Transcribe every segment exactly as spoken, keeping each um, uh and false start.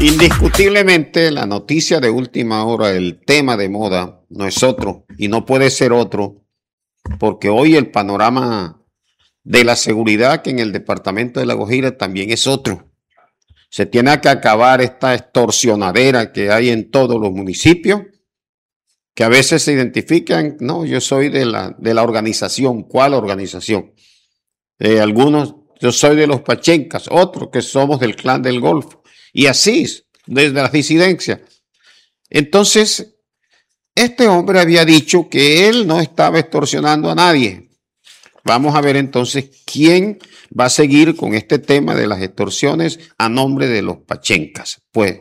Indiscutiblemente, la noticia de última hora, el tema de moda, no es otro y no puede ser otro, porque hoy el panorama de la seguridad que en el departamento de La Guajira también es otro. Se tiene que acabar esta extorsionadera que hay en todos los municipios, que a veces se identifican, no, yo soy de la, de la organización. ¿Cuál organización? Eh, algunos, yo soy de los pachencas, otros que somos del clan del Golfo. Y así, desde las disidencias. Entonces, este hombre había dicho que él no estaba extorsionando a nadie. Vamos a ver entonces quién va a seguir con este tema de las extorsiones a nombre de los pachencas. Pues,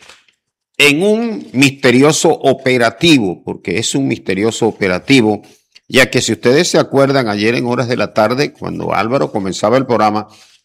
en un misterioso operativo, porque es un misterioso operativo, ya que si ustedes se acuerdan, ayer en horas de la tarde, cuando Álvaro comenzaba el programa,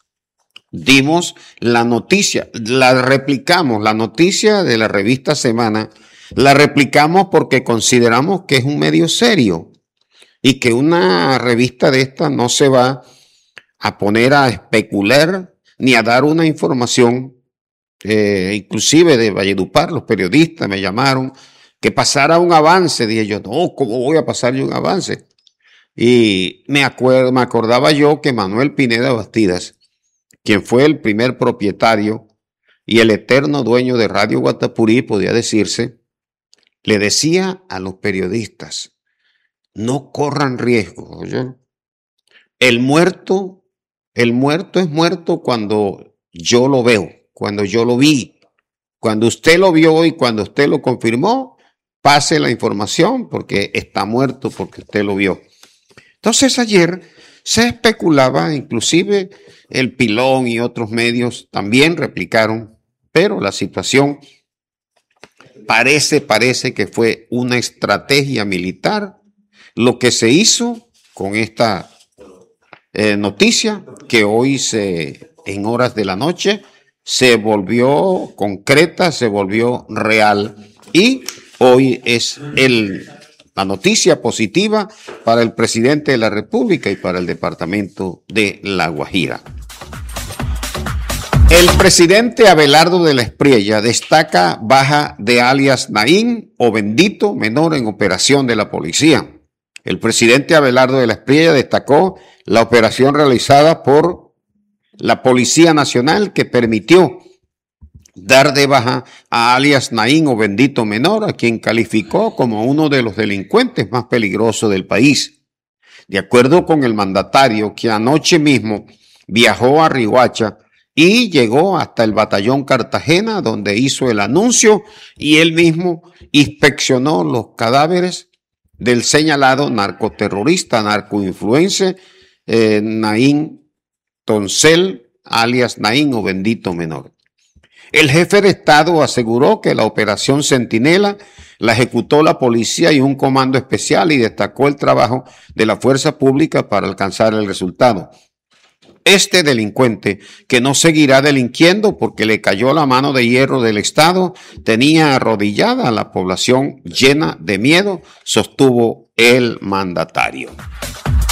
dimos la noticia, la replicamos, la noticia de la revista Semana, la replicamos porque consideramos que es un medio serio y que una revista de esta no se va a poner a especular ni a dar una información, eh, inclusive de Valledupar, los periodistas me llamaron, que pasara un avance. Dije yo, no, ¿cómo voy a pasar yo un avance? Y me, acuerdo, me acordaba yo que Manuel Pineda Bastidas, quien fue el primer propietario y el eterno dueño de Radio Guatapurí, podía decirse, le decía a los periodistas, no corran riesgo. ¿Oye? El muerto, el muerto es muerto cuando yo lo veo, cuando yo lo vi. Cuando usted lo vio y cuando usted lo confirmó, pase la información porque está muerto porque usted lo vio. Entonces ayer se especulaba, inclusive el Pilón y otros medios también replicaron, pero la situación parece, parece que fue una estrategia militar lo que se hizo con esta eh, noticia que hoy se, en horas de la noche se volvió concreta, se volvió real y hoy es el... la noticia positiva para el presidente de la República y para el departamento de La Guajira. El presidente Abelardo de la Espriella destaca baja de alias Naín o Bendito menor en operación de la policía. El presidente Abelardo de la Espriella destacó la operación realizada por la Policía Nacional que permitió dar de baja a alias Naín o Bendito menor, a quien calificó como uno de los delincuentes más peligrosos del país. De acuerdo con el mandatario, que anoche mismo viajó a Riohacha y llegó hasta el batallón Cartagena, donde hizo el anuncio y él mismo inspeccionó los cadáveres del señalado narcoterrorista, narcoinfluencer eh, Naín Toncel, alias Naín o Bendito menor. El jefe de Estado aseguró que la operación Centinela la ejecutó la policía y un comando especial y destacó el trabajo de la fuerza pública para alcanzar el resultado. Este delincuente, que no seguirá delinquiendo porque le cayó la mano de hierro del Estado, tenía arrodillada a la población llena de miedo, sostuvo el mandatario.